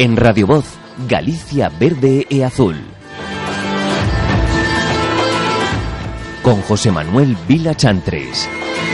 En Radio Voz, Galicia Verde e Azul. Con José Manuel Vila Chantres.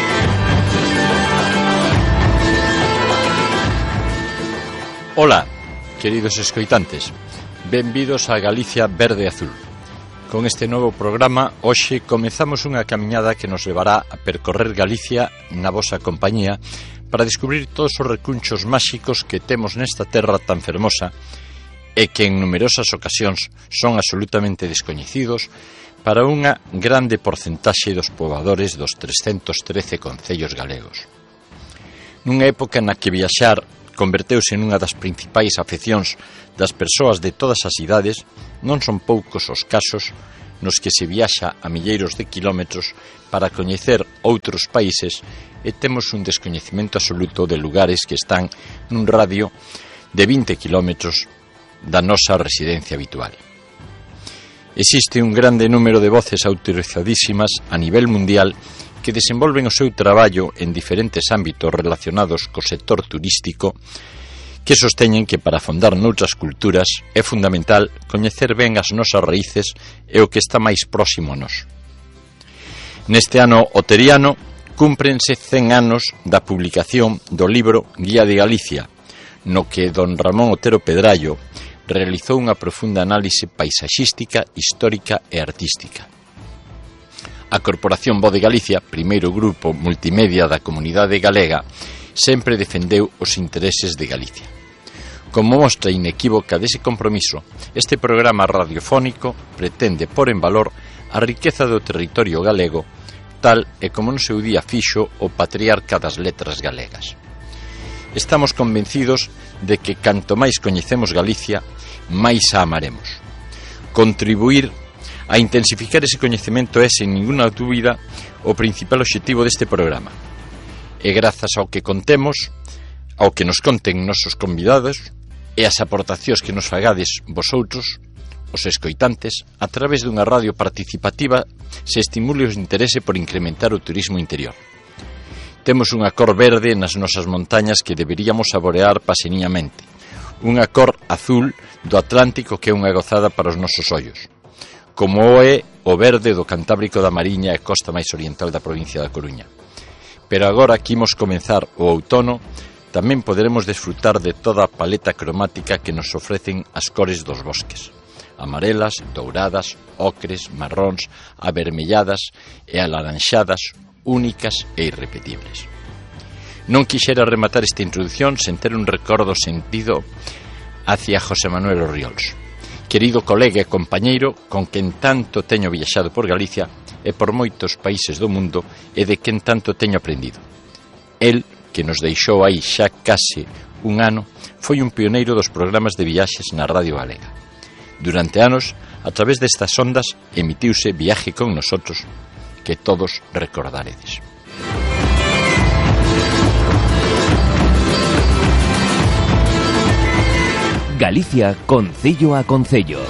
Ola, queridos escoitantes. Benvidos a Galicia Verde e Azul. Con este novo programa, hoxe comezamos unha camiñada que nos levará a percorrer Galicia na vosa compañía para descubrir todos os recunchos máxicos que temos nesta terra tan fermosa e que en numerosas ocasións son absolutamente descoñecidos para unha grande porcentaxe dos poboadores dos 313 concellos galegos. Nunha época na que viaxar converteuse nunha das principais afeccións das persoas de todas as idades, non son poucos os casos nos que se viaxa a milleiros de kilómetros para coñecer outros países e temos un descoñecemento absoluto de lugares que están nun radio de 20 kilómetros da nosa residencia habitual. Existe un grande número de voces autorizadísimas a nivel mundial que desenvolven o seu traballo en diferentes ámbitos relacionados co sector turístico que sosteñen que para afondar noutras culturas é fundamental coñecer ben as nosas raíces e o que está máis próximo a nós. Neste ano oteriano cúmprense 100 anos da publicación do libro Guía de Galicia, no que don Ramón Otero Pedrallo realizou unha profunda análise paisaxística, histórica e artística. A Corporación Voz de Galicia, primeiro grupo multimedia da comunidade galega, sempre defendeu os intereses de Galicia. Como mostra inequívoca dese compromiso, este programa radiofónico pretende pôr en valor a riqueza do territorio galego, tal e como no seu día fixo o patriarca das letras galegas. Estamos convencidos de que canto máis coñecemos Galicia, máis a amaremos. Contribuir a intensificar ese coñecemento é, sen ninguna dúbida, o principal obxectivo deste programa. E grazas ao que contemos, ao que nos conten nosos convidados e as aportacións que nos fagades vosoutros, os escoitantes, a través dunha radio participativa, se estimule o interese por incrementar o turismo interior. Temos unha cor verde nas nosas montañas que deberíamos saborear paseniñamente, unha cor azul do Atlántico que é unha gozada para os nosos ollos, como é o verde do Cantábrico da Mariña e costa máis oriental da provincia da Coruña. Pero agora que imos comenzar o outono, tamén poderemos desfrutar de toda a paleta cromática que nos ofrecen as cores dos bosques. Amarelas, douradas, ocres, marróns, avermelladas e alaranxadas, únicas e irrepetibles. Non quixera rematar esta introdución sen ter un recordo sentido hacia José Manuel Orriols, querido colega e compañeiro con quen tanto teño viaxado por Galicia e por moitos países do mundo e de quen tanto teño aprendido. El, que nos deixou aí xa case un ano, foi un pioneiro dos programas de viaxes na Radio Galega. Durante anos, a través destas ondas, emitiuse Viaje con Nosotros, que todos recordaredes. Galicia, concello a concello.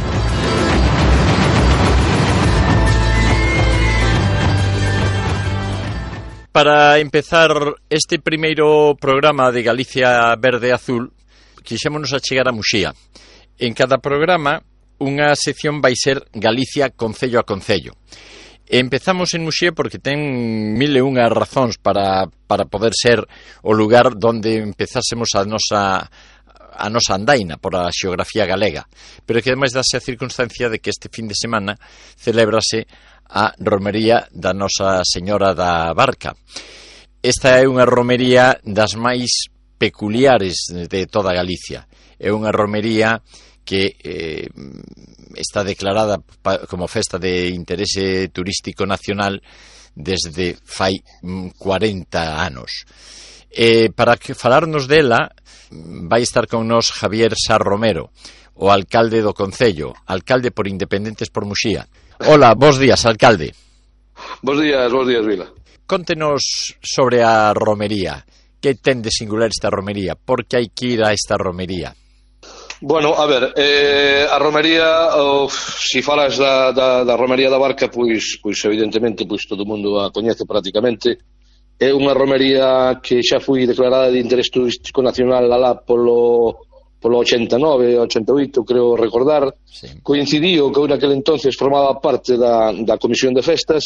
Para empezar este primeiro programa de Galicia Verde e Azul, quixémonos achegar a Muxía. En cada programa, unha sección vai ser Galicia concello a concello. Empezamos en Muxía porque ten 1001 razóns para poder ser o lugar donde empezásemos a nosa andaina por a xeografía galega, pero que ademais dase a circunstancia de que este fin de semana celébrase a romería da Nosa Señora da Barca. Esta é unha romería das máis peculiares de toda Galicia. É unha romería que está declarada como festa de interese turístico nacional desde fai 40 anos. Para falarnos dela vai estar con nós Javier Sá Romero, o alcalde do concello, alcalde por Independentes por Muxía. Hola, bos días, alcalde. Bos días, Vila. Contenos sobre a romería. Que ten de singular esta romería? Por que hai que ir a esta romería? Bueno, a ver, a romería, se falas da romería da Barca, pois evidentemente todo o mundo a coñece prácticamente. É unha romería que xa foi declarada de interés turístico nacional alá polo polo 89, 88, creo recordar, sí. Coincidiu que eu naquele entonces formaba parte da Comisión de Festas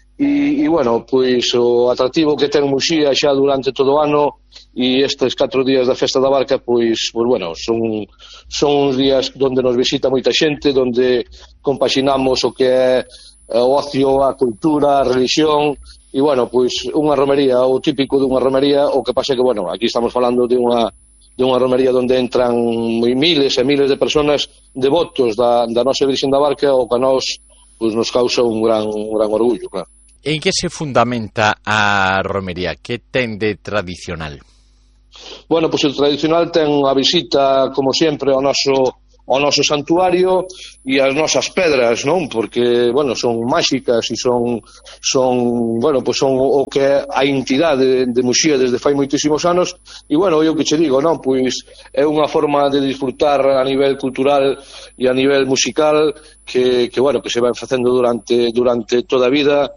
e bueno, pois o atractivo que ten Muxía xa durante todo o ano e estes 4 días da Festa da Barca, pois bueno, son uns días onde nos visita moita xente, onde compaxinamos o que é o ocio, a cultura, a religión. E, bueno, pois unha romería, o típico dunha romería, o que pasa que, bueno, aquí estamos falando de unha romería onde entran miles e miles de personas devotos da nosa Virxen da Barca, o que a nós pois, nos causa un gran orgullo, claro. En que se fundamenta a romería? Que ten de tradicional? Bueno, pois o tradicional ten a visita, como sempre, ao noso santuario e as nosas pedras, non? Porque, bueno, son máxicas e son bueno, pois son o que é a entidade de Muxía desde fai moitísimos anos e, bueno, eu que che digo, non? Pois é unha forma de disfrutar a nivel cultural e a nivel musical que bueno, que se vai facendo durante toda a vida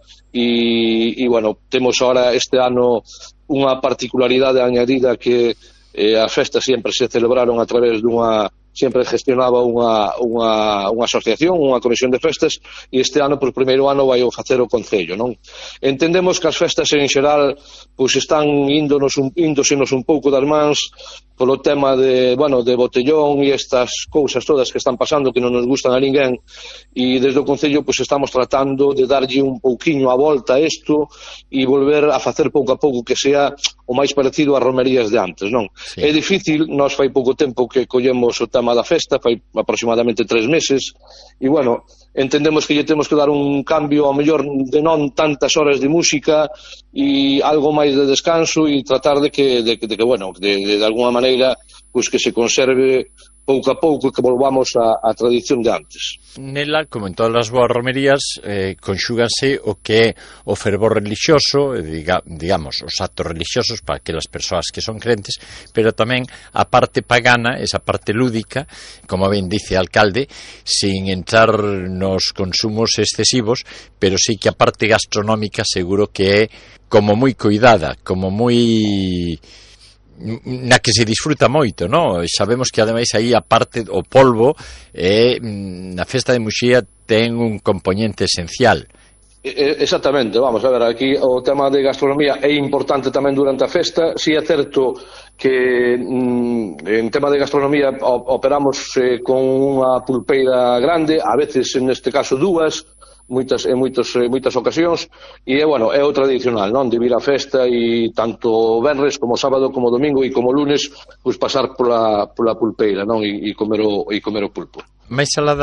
e bueno, temos ahora este ano unha particularidade añadida que as festas sempre se celebraron a través sempre gestionaba unha asociación, unha comisión de festas e este ano, por primeiro ano, vai facer o Concello, non? Entendemos que as festas en xeral pois están índosenos un pouco das mans polo tema de botellón e estas cousas todas que están pasando que non nos gustan a ninguén e desde o Concello pois estamos tratando de darlle un pouquiño a volta a isto e volver a facer pouco a pouco que sea o máis parecido ás romerías de antes, non? Sí. É difícil, nós fai pouco tempo que collemos o tema da festa, fai aproximadamente 3 meses e, bueno, entendemos que lle temos que dar un cambio ao mellor de non tantas horas de música e algo máis de descanso e tratar de que bueno, de alguna maneira pois que se conserve pouco a pouco que volvamos á tradición de antes. Nela, como en todas as boas romerías, conxúganse o que é o fervor religioso, digamos, os actos religiosos para aquelas persoas que son crentes, pero tamén a parte pagana, esa parte lúdica, como ben dice o alcalde, sin entrar nos consumos excesivos, pero sí que a parte gastronómica seguro que é como moi cuidada, como moi na que se disfruta moito, non? Sabemos que ademais aí a parte o polvo na festa de Muxía ten un componente esencial. Exactamente, vamos a ver, aquí o tema de gastronomía é importante tamén durante a festa. Si é certo que en tema de gastronomía operamos con unha pulpeira grande, a veces neste caso dúas, moitas ocasións e bueno, é o tradicional, non? De vir á festa e tanto venres como sábado como domingo e como lunes pois pasar pola pulpeira, non? E comer o pulpo. Mais alá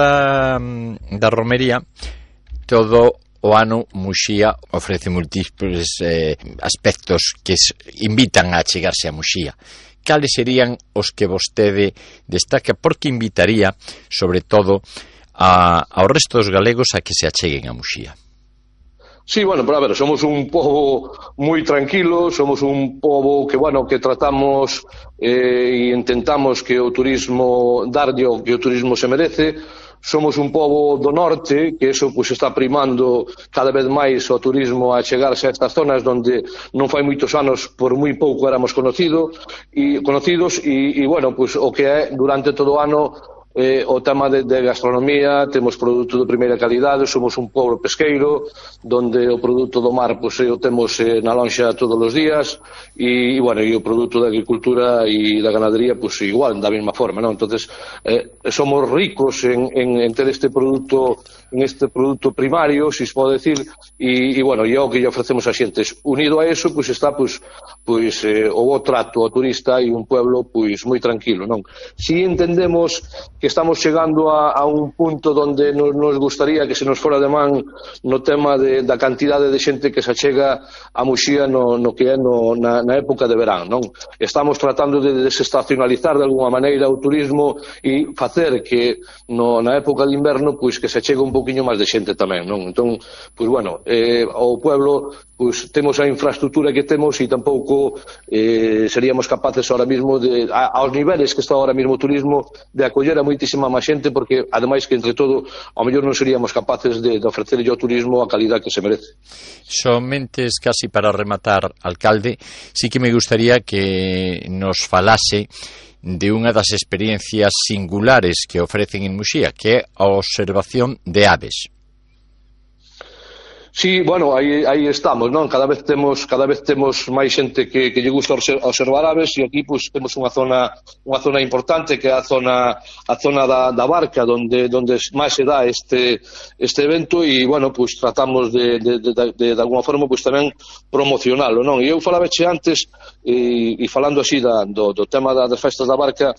da romería, todo o ano Muxía ofrece múltiples aspectos que invitan a chegarse a Muxía. Cales serían os que vostede destaca? Porque invitaría, sobre todo, ao resto dos galegos a que se acheguen a Muxía? Sí, bueno, pero a ver, somos un pobo moi tranquilo, somos un pobo que, bueno, que tratamos e intentamos que o turismo darlle o que o turismo se merece. Somos un pobo do norte, que eso pues está primando cada vez máis o turismo a chegarse a estas zonas onde non fai moitos anos por moi pouco éramos conocidos e bueno, pues o que é durante todo o ano o tema de gastronomía, temos produto de primeira calidade, somos un pobo pesqueiro donde o produto do mar pois o temos na lonxa todos os días e bueno, e o produto da agricultura e da ganadería pois igual, da mesma forma, non? Entonces, somos ricos en ter este produto primario, se se pode decir, e bueno, e o que lle ofrecemos a xentes. Unido a eso, pois está o bo trato ao turista e un pueblo pois moi tranquilo, non? Si entendemos que estamos chegando a un punto onde nos gustaría que se nos fora de man no tema da cantidade de xente que se achega a Muxía no que é na época de verán, non? Estamos tratando de desestacionalizar de alguma maneira o turismo e facer que na época de inverno pois que se chegue un pouquiño máis de xente tamén, non? Entón, pois bueno, o pueblo pois temos a infraestructura que temos e tampouco seríamos capaces ahora mismo aos niveles que está ahora mismo o turismo de acoller a moitísima máis xente, porque ademais que entre todo ao mellor non seríamos capaces de ofrecerlle ao turismo a calidad que se merece. Somente casi para rematar, alcalde, sí que me gustaría que nos falase de unha das experiencias singulares que ofrecen en Muxía, que é a observación de aves. Sí, bueno, aí estamos, non? Cada vez temos máis xente que lle gusta observar aves, e aquí pois temos unha zona importante, que é a zona da Barca, onde máis se dá este evento, e bueno, pois tratamos de alguma forma pois tamén promocionalo, non? E eu falaveche antes, e falando así do tema das festas da Barca,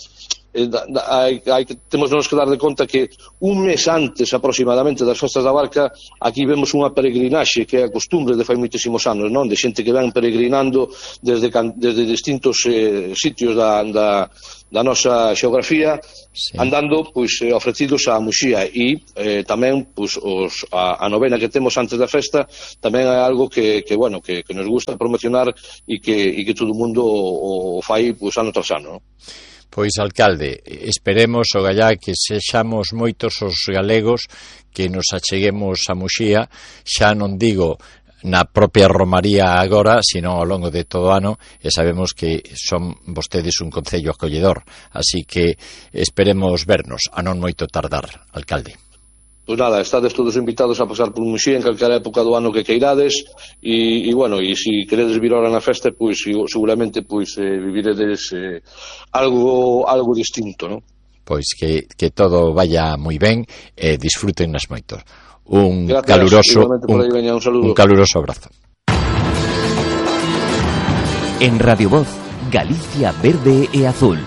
temos que dar de conta que un mes antes aproximadamente das festas da Barca aquí vemos unha peregrinaxe que é a costumbre de fai moitísimos anos, non? De xente que ven peregrinando desde distintos sitios da nosa xeografía, sí, andando pois ofrecidos a Muxía, e tamén pois a novena que temos antes da festa tamén é algo que nos gusta promocionar e que todo o mundo o fai pois ano tras ano, non? Pois, alcalde, esperemos o gallá que sexamos moitos os galegos que nos acheguemos a Muxía, xa non digo na propia romaría agora, sino ao longo de todo o ano, e sabemos que son vostedes un concello acolledor, así que esperemos vernos, a non moito tardar, alcalde. Pois nada, estades todos invitados a pasar por Muxía en calquera época do ano que queirades, e bueno, e se queredes vir ahora na festa, pois seguramente pois viviredes algo distinto, non? Pois que todo vaya moi ben e disfrútennas moito. Un caluroso abrazo. En Radio Voz, Galicia Verde e Azul.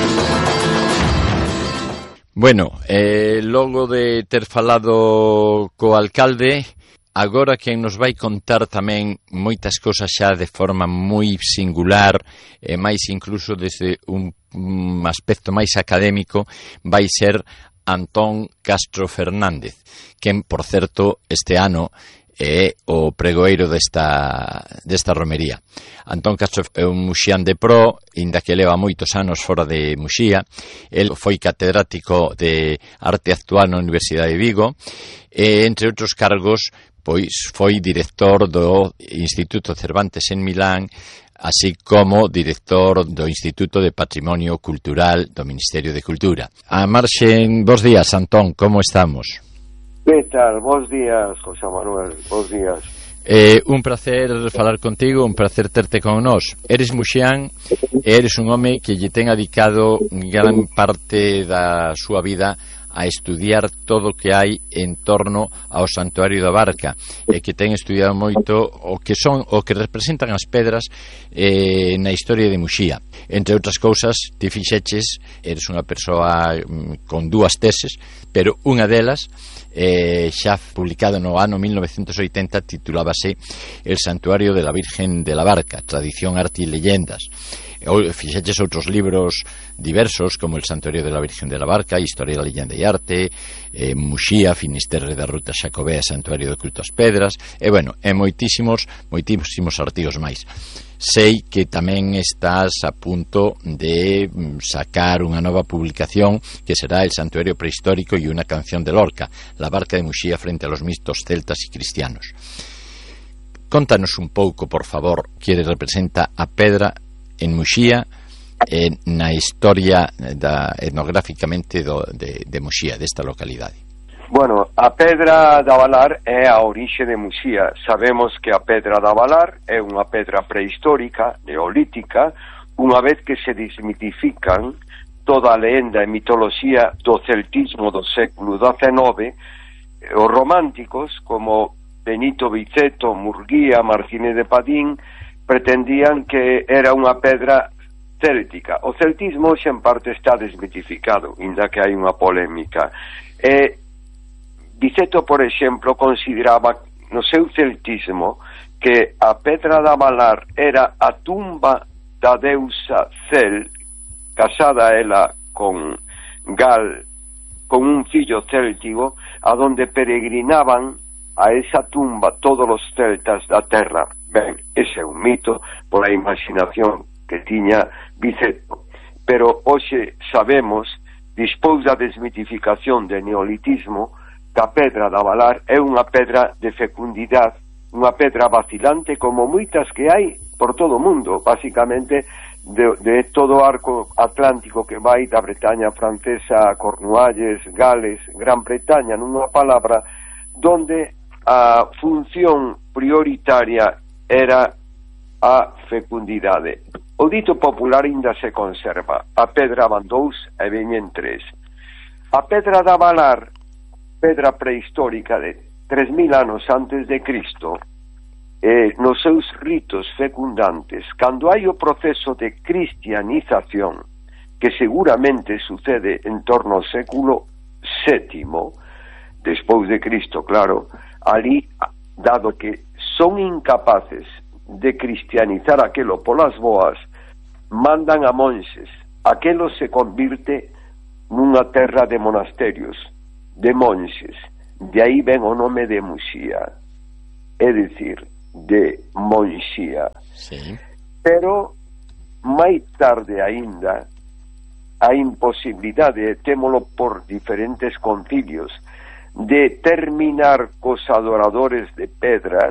Bueno, logo de ter falado co alcalde, agora quen nos vai contar tamén moitas cousas xa de forma moi singular, e máis incluso desde un aspecto máis académico, vai ser Antón Castro Fernández, quen, por certo, este ano é o pregoeiro desta romería. Antón Castro é un muxián de pro, inda que leva moitos anos fora de Muxía. El foi catedrático de Arte Actual na Universidade de Vigo, e, entre outros cargos, pois foi director do Instituto Cervantes en Milán, así como director do Instituto de Patrimonio Cultural do Ministerio de Cultura. A marxen, bos días, Antón, como estamos? Que tal? Bos días, José Manuel, bos días. Un placer falar contigo, un placer terte con nós. Eres muxián e eres un home que lle ten dedicado gran parte da súa vida a estudiar todo o que hai en torno ao Santuario da Barca, e que ten estudiado moito o que representan as pedras na historia de Muxía. Entre outras cousas, ti fixeches, eres unha persoa con dúas teses, pero unha delas xa publicado no ano 1980, titulábase El Santuario de la Virgen de la Barca, Tradición, Arte e Leyendas. Fixeches outros libros diversos, como El Santuario de la Virgen de la Barca, Historia da Leyenda e Arte, Muxía, Finisterre da Ruta Xacobea, Santuario de Culto ás Pedras, e bueno, e moitísimos artigos máis. Sei que tamén estás a punto de sacar unha nova publicación que será El Santuario Prehistórico y una canción de Lorca, la barca de Muxía frente a los mitos celtas y cristianos. Contanos un pouco, por favor, que representa a pedra en Muxía na historia etnográficamente de Muxía, desta localidade. Bueno, a pedra da Valar é a orixe de Muxía. Sabemos que a pedra da Valar é unha pedra prehistórica, neolítica, unha vez que se desmitifican toda a lenda e mitoloxía do celtismo do século XIX, os románticos, como Benito Viceto, Murguía, Martínez de Padín, pretendían que era unha pedra céltica. O celtismo xa en parte está desmitificado, inda que hai unha polémica. Viceto, por exemplo, consideraba no seu celtismo que a pedra da Valar era a tumba da deusa Cel, casada ela con Gal, con un fillo céltico, a donde peregrinaban a esa tumba todos os celtas da terra. Ben, ese é un mito por a imaginación que tiña Viceto. Pero hoxe sabemos, despois da desmitificación do neolitismo, que a pedra da Valar é unha pedra de fecundidade, unha pedra vacilante como moitas que hai por todo o mundo, basicamente de todo o arco atlántico que vai da Bretaña francesa a Cornualles, Gales, Gran Bretaña, nunha palabra, donde a función prioritaria era a fecundidade. O dito popular ainda se conserva: a pedra van dous e veñen tres. A pedra da Valar, pedra prehistórica de 3000 anos antes de Cristo, nos seus ritos fecundantes, cando hai o proceso de cristianización, que seguramente sucede en torno ao século VII, despois de Cristo, claro, ali, dado que son incapaces de cristianizar aquelo polas boas, mandan a monxes. Aquelo se convirte nunha terra de monasterios, de monxes. De aí ven o nome de Muxía, é dicir, de Monxía. Sí. Pero máis tarde aínda a imposibilidade, témolo por diferentes concilios, de terminar cos adoradores de pedras,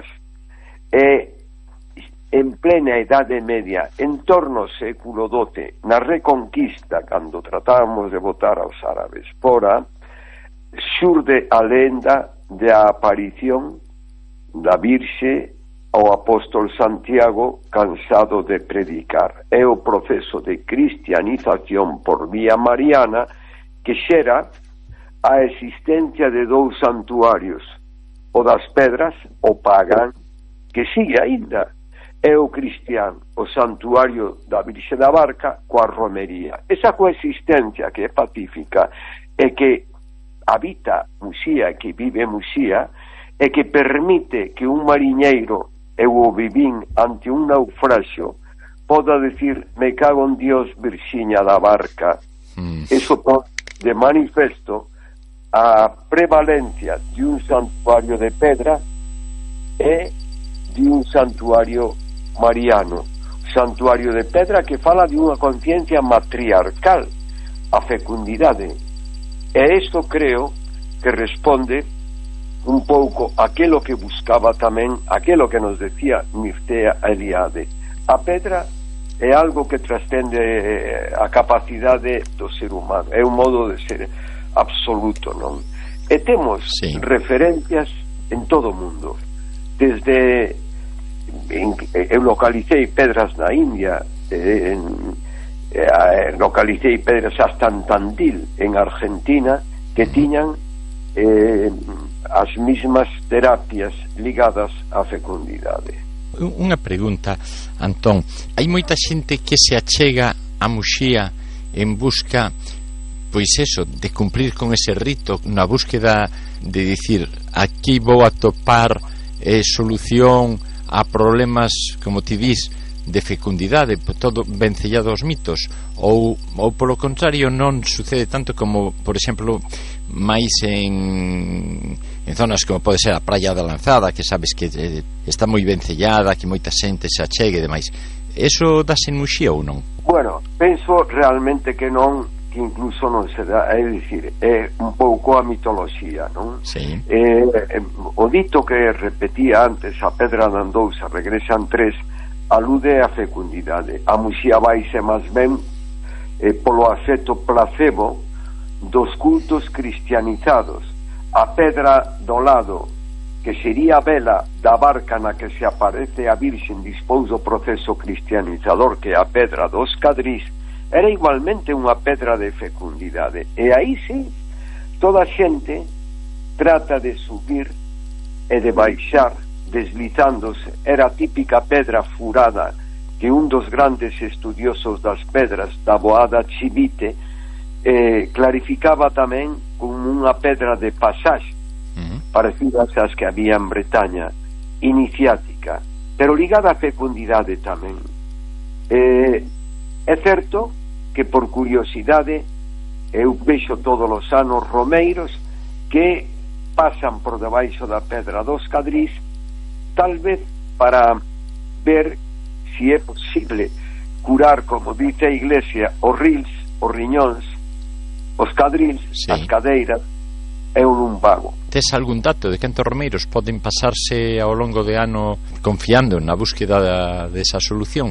e en plena Idade Media, en torno ao século XII, na Reconquista, cando tratábamos de botar aos árabes fora, xurde a lenda da aparición da Virxe ao apóstol Santiago, cansado de predicar. É o proceso de cristianización por vía mariana que xera a existencia de dous santuarios, o das pedras, o pagán, que sigue aínda, é o cristián, o santuario da Virxe da Barca coa romería. Esa coexistencia que é pacífica e que habita Muxía, que vive Muxía, e que permite que un mariñeiro, eu o vivín ante un naufraxio, poda decir: me cago en Dios, Virxiña da Barca. Eso pon de manifesto a prevalencia de un santuario de pedra e de un santuario mariano. Santuario de pedra que fala de unha conciencia matriarcal, a fecundidade. E isto creo que responde un pouco aquelo que buscaba tamén, aquelo que nos decía Mircea Eliade. A pedra é algo que trascende a capacidade do ser humano, é un modo de ser absoluto, non? E temos referencias en todo o mundo. Desde eu localicei pedras na India, localicei pedras hasta en Tandil, en Argentina, que tiñan as mismas terapias ligadas á fecundidade. Unha pregunta, Antón. Hai moita xente que se achega a Muxía en busca, pois eso, de cumplir con ese rito, na búsqueda de dicir: aquí vou a topar solución a problemas, como ti dis, de fecundidade, todo vencellado aos mitos, ou polo contrario non sucede tanto como, por exemplo, máis en zonas como pode ser a Praia da Lanzada, que sabes que está moi vencellada, que moita xente se achegue e demais. Eso dáse en Muxía ou non? Bueno, penso realmente que non, que incluso non se dá, é dicir, é un pouco a mitoloxía, non? Sí. O dito que repetía antes, a pedra dan dous, a regresan tres, alude a fecundidade. A Muxía vaise máis ben polo afecto placebo dos cultos cristianizados. A pedra do lado, que sería a vela da barca na que se aparece a Virxen dispós do proceso cristianizador, que é a pedra dos Cadrís, era igualmente unha pedra de fecundidade. E aí sí, toda a xente trata de subir e de baixar deslizándose. Era a típica pedra furada que un dos grandes estudiosos das pedras, da Boada Chivite, clarificaba tamén como unha pedra de pasaxe, parecidas ás que había en Bretaña, iniciática, pero ligada á fecundidade tamén. É certo que, por curiosidade, eu vexo todos os anos romeiros que pasan por debaixo da pedra dos Cadrís, tal vez para ver si é posible curar, como dice a Iglesia, os rils, os riñóns, os cadrils, as cadeiras e o lumbago. Tes algún dato de cantos romeiros poden pasarse ao longo de ano confiando na búsqueda desa solución?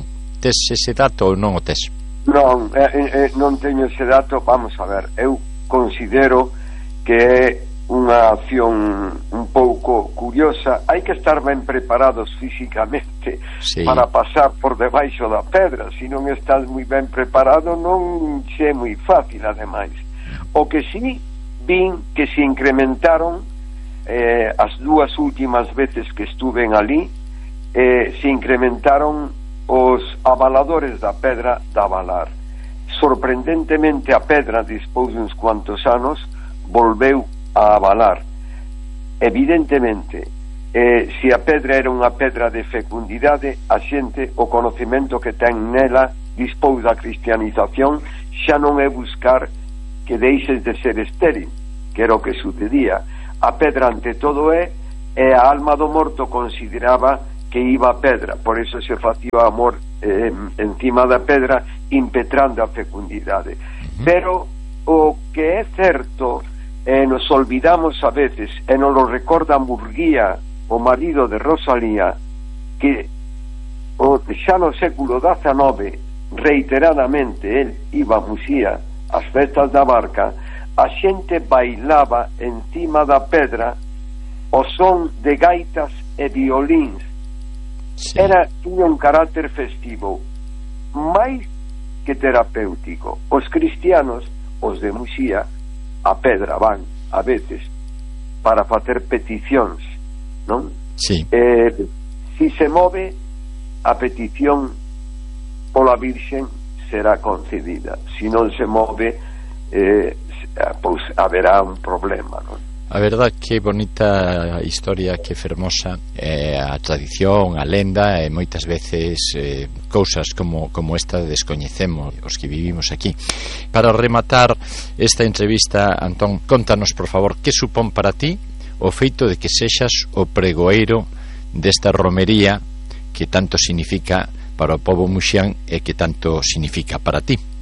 tes ese dato ou non o tes? Non, non teño ese dato. Vamos a ver, eu considero que é unha acción un pouco curiosa. Hai que estar ben preparados físicamente para pasar por debaixo da pedra. Se non estás moi ben preparado non é moi fácil, ademais. O que sí vin que se incrementaron as dúas últimas veces que estuven ali, se incrementaron os avaladores da pedra da Valar. Sorprendentemente, a pedra, despois de uns cuantos anos, volveu a avalar. Evidentemente, se a pedra era unha pedra de fecundidade, a xente, o conocemento que ten nela despois da cristianización, xa non é buscar que deixes de ser estéril, que era o que sucedía. A pedra, ante todo, é a alma do morto consideraba que iba a pedra, por eso se facía o amor encima da pedra, impetrando a fecundidade. Pero o que é certo, nos olvidamos a veces, e nos lo recorda Murguía, o marido de Rosalía, que xa no século XIX, reiteradamente, el iba a Muxía, as festas da barca, a xente bailaba encima da pedra o son de gaitas e violíns. Tiña un carácter festivo, máis que terapéutico. Os cristianos, os de Muxía, a pedra van, a veces, para facer peticións, non? Sí. Si se move, a petición pola Virxen será concedida. Si non se move, pois haberá un problema, non? A verdad que bonita historia, que fermosa, a tradición, a lenda, e moitas veces cousas como esta descoñecemos os que vivimos aquí. Para rematar esta entrevista, Antón, contanos, por favor, que supón para ti o feito de que sexas o pregoeiro desta romería que tanto significa para o pobo muxián e que tanto significa para ti?